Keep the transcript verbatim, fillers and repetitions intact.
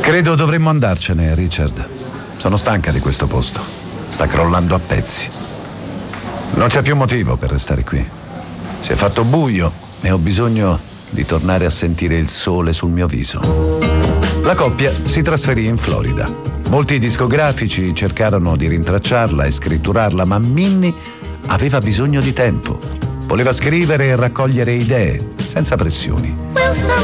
Credo dovremmo andarcene, Richard. Sono stanca di questo posto. Sta crollando a pezzi. Non c'è più motivo per restare qui. Si è fatto buio e ho bisogno di tornare a sentire il sole sul mio viso. La coppia si trasferì in Florida. Molti discografici cercarono di rintracciarla e scritturarla, ma Minnie aveva bisogno di tempo. Voleva scrivere e raccogliere idee, senza pressioni.